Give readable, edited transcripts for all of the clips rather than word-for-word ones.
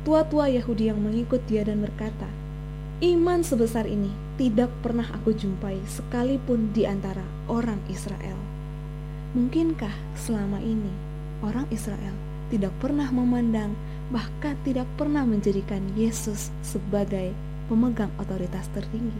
tua-tua Yahudi yang mengikut dia dan berkata, "Iman sebesar ini tidak pernah aku jumpai sekalipun di antara orang Israel." Mungkinkah selama ini orang Israel tidak pernah memandang, bahkan tidak pernah menjadikan Yesus sebagai pemegang otoritas tertinggi?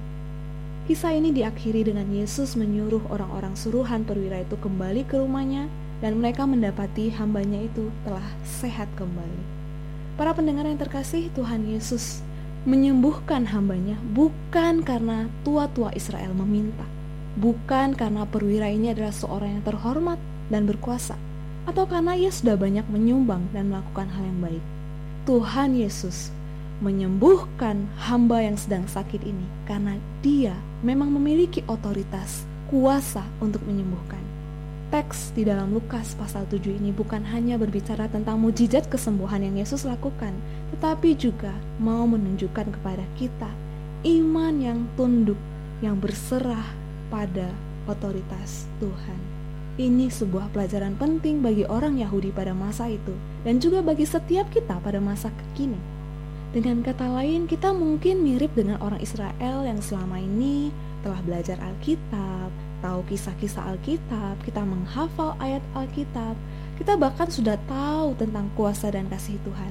Kisah ini diakhiri dengan Yesus menyuruh orang-orang suruhan perwira itu kembali ke rumahnya, dan mereka mendapati hambanya itu telah sehat kembali. Para pendengar yang terkasih, Tuhan Yesus menyembuhkan hambanya bukan karena tua-tua Israel meminta, bukan karena perwira ini adalah seorang yang terhormat dan berkuasa, atau karena ia sudah banyak menyumbang dan melakukan hal yang baik. Tuhan Yesus menyembuhkan hamba yang sedang sakit ini karena dia memang memiliki otoritas, kuasa untuk menyembuhkan. Teks di dalam Lukas pasal 7 ini bukan hanya berbicara tentang mujizat kesembuhan yang Yesus lakukan, tetapi juga mau menunjukkan kepada kita iman yang tunduk, yang berserah pada otoritas Tuhan. Ini sebuah pelajaran penting bagi orang Yahudi pada masa itu, dan juga bagi setiap kita pada masa kekini. Dengan kata lain, kita mungkin mirip dengan orang Israel yang selama ini telah belajar Alkitab, tahu kisah-kisah Alkitab, kita menghafal ayat Alkitab, kita bahkan sudah tahu tentang kuasa dan kasih Tuhan.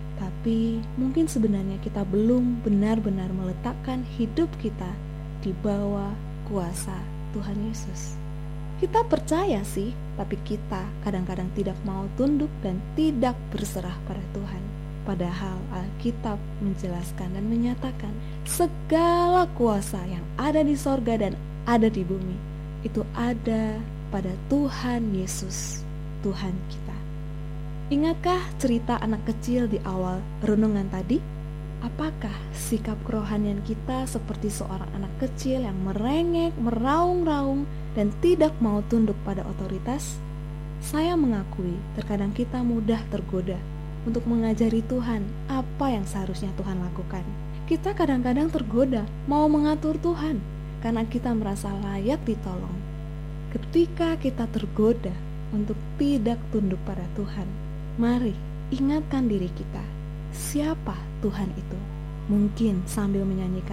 Tapi mungkin sebenarnya kita belum benar-benar meletakkan hidup kita di bawah kuasa Tuhan Yesus. Kita percaya sih, tapi kita kadang-kadang tidak mau tunduk dan tidak berserah pada Tuhan. Padahal Alkitab menjelaskan dan menyatakan segala kuasa yang ada di sorga dan ada di bumi itu ada pada Tuhan Yesus, Tuhan kita. Ingatkah cerita anak kecil di awal renungan tadi? Apakah sikap kerohanian kita seperti seorang anak kecil yang merengek, meraung-raung, dan tidak mau tunduk pada otoritas? Saya mengakui terkadang kita mudah tergoda untuk mengajari Tuhan apa yang seharusnya Tuhan lakukan. Kita kadang-kadang tergoda mau mengatur Tuhan karena kita merasa layak ditolong. Ketika kita tergoda untuk tidak tunduk pada Tuhan, mari ingatkan diri kita, siapa Tuhan itu? Mungkin sambil menyanyikan